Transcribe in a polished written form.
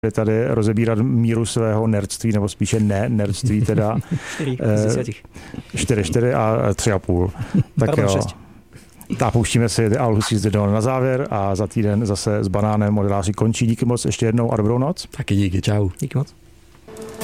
tady rozebírat míru svého nerdství, nebo spíše ne-nerdství teda. 4 a 3,5. Tak jo. 6. A pouštíme si The Owl Who Sees the Dawn na závěr a za týden zase s Banánem modeláři končí. Díky moc ještě jednou a dobrou noc. Taky díky, čau. Díky moc.